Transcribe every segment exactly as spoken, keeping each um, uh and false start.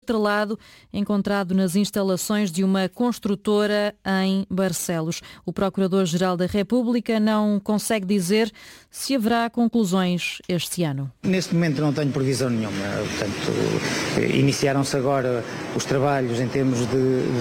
estrelado encontrado nas instalações de uma construtora em Barcelos. O Procurador-Geral da República não consegue dizer se haverá conclusões este ano. Neste momento não tenho previsão nenhuma. Portanto, iniciaram-se agora os trabalhos em termos de,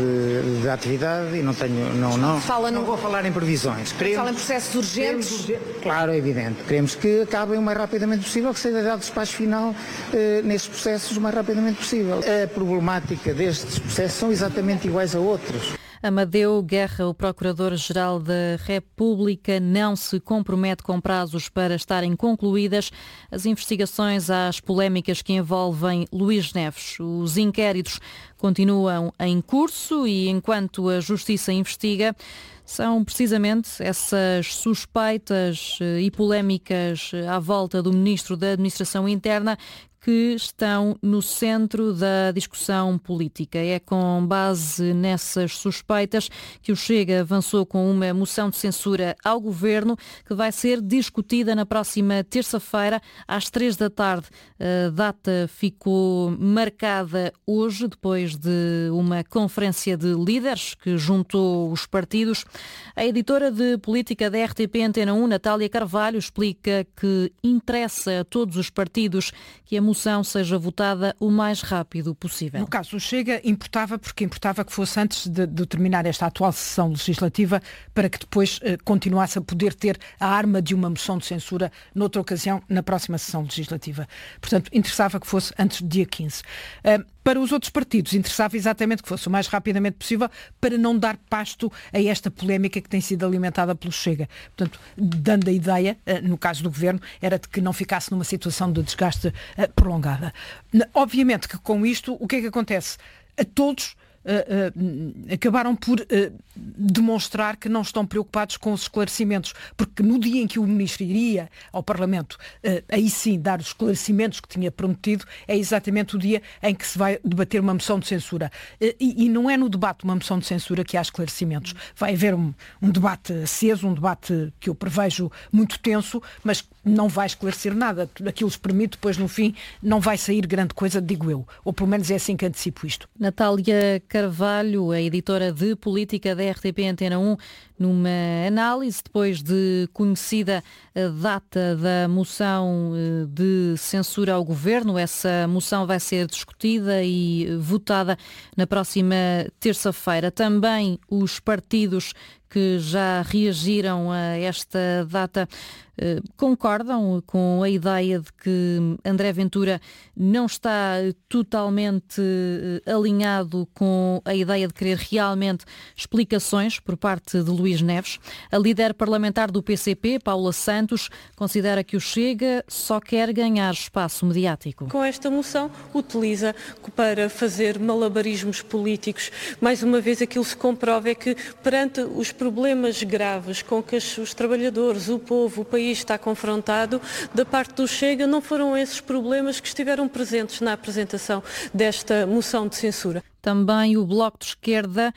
de, de atividade e não tenho, não, não, Fala não no... vou falar em previsões. Queremos, Fala em processos urgentes? Queremos, claro, é evidente. Queremos que acabem o mais rapidamente possível, que seja dado despacho final eh, nestes processos o mais rapidamente possível. A problemática destes processos são exatamente iguais a outros. Amadeu Guerra, o Procurador-Geral da República, não se compromete com prazos para estarem concluídas as investigações às polémicas que envolvem Luís Neves. Os inquéritos continuam em curso e, enquanto a Justiça investiga, são precisamente essas suspeitas e polémicas à volta do Ministro da Administração Interna que estão no centro da discussão política. É com base nessas suspeitas que o Chega avançou com uma moção de censura ao Governo que vai ser discutida na próxima terça-feira às três da tarde. A data ficou marcada hoje, depois de uma conferência de líderes que juntou os partidos. A editora de política da R T P Antena um, Natália Carvalho, explica que interessa a todos os partidos que a moção seja votada o mais rápido possível. No caso do Chega, importava, porque importava que fosse antes de, de terminar esta atual sessão legislativa, para que depois eh, continuasse a poder ter a arma de uma moção de censura noutra ocasião, na próxima sessão legislativa. Portanto, interessava que fosse antes do dia quinze. Uh, Para os outros partidos, interessava exatamente que fosse o mais rapidamente possível para não dar pasto a esta polémica que tem sido alimentada pelo Chega. Portanto, dando a ideia, no caso do Governo, era de que não ficasse numa situação de desgaste prolongada. Obviamente que com isto, o que é que acontece? A todos Uh, uh, acabaram por uh, demonstrar que não estão preocupados com os esclarecimentos, porque no dia em que o Ministro iria ao Parlamento, uh, aí sim dar os esclarecimentos que tinha prometido, é exatamente o dia em que se vai debater uma moção de censura. Uh, e, e não é no debate de uma moção de censura que há esclarecimentos. Vai haver um, um debate aceso, um debate que eu prevejo muito tenso, mas não vai esclarecer nada. Aquilo se permite, depois no fim não vai sair grande coisa, digo eu. Ou pelo menos é assim que antecipo isto. Natália Carvalho, a editora de política da R T P Antena um, numa análise depois de conhecida a data da moção de censura ao Governo. Essa moção vai ser discutida e votada na próxima terça-feira. Também os partidos que já reagiram a esta data eh, concordam com a ideia de que André Ventura não está totalmente eh, alinhado com a ideia de querer realmente explicações por parte de Luís Neves. A líder parlamentar do P C P, Paula Santos, considera que o Chega só quer ganhar espaço mediático. Com esta moção, utiliza para fazer malabarismos políticos. Mais uma vez, aquilo se comprova é que, perante os problemas graves com que os trabalhadores, o povo, o país está confrontado, da parte do Chega, não foram esses problemas que estiveram presentes na apresentação desta moção de censura. Também o Bloco de Esquerda,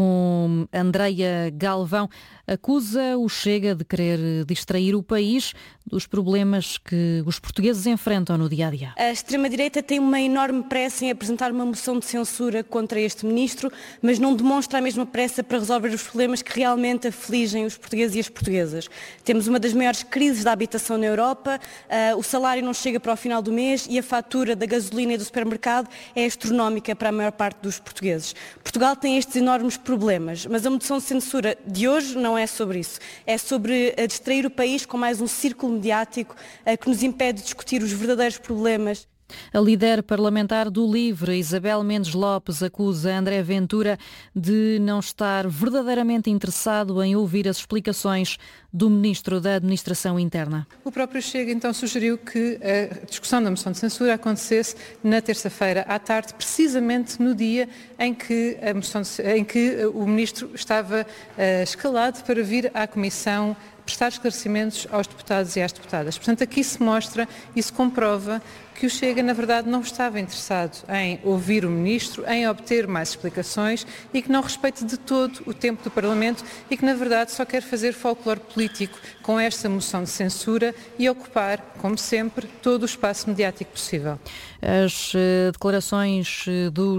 com Andreia Galvão, acusa o Chega de querer distrair o país dos problemas que os portugueses enfrentam no dia-a-dia. A extrema-direita tem uma enorme pressa em apresentar uma moção de censura contra este ministro, mas não demonstra a mesma pressa para resolver os problemas que realmente afligem os portugueses e as portuguesas. Temos uma das maiores crises da habitação na Europa, uh, o salário não chega para o final do mês e a fatura da gasolina e do supermercado é astronómica para a maior parte dos portugueses. Portugal tem estes enormes problemas, mas a moção de censura de hoje não é sobre isso. É sobre uh, distrair o país com mais um círculo mediático uh, que nos impede de discutir os verdadeiros problemas. A líder parlamentar do LIVRE, Isabel Mendes Lopes, acusa André Ventura de não estar verdadeiramente interessado em ouvir as explicações do Ministro da Administração Interna. O próprio Chega então sugeriu que a discussão da moção de censura acontecesse na terça-feira à tarde, precisamente no dia em que, a moção de, em que o Ministro estava uh, escalado para vir à Comissão prestar esclarecimentos aos deputados e às deputadas. Portanto, aqui se mostra e se comprova que o Chega, na verdade, não estava interessado em ouvir o Ministro, em obter mais explicações e que não respeita de todo o tempo do Parlamento e que, na verdade, só quer fazer folclore político com esta moção de censura e ocupar, como sempre, todo o espaço mediático possível. As declarações do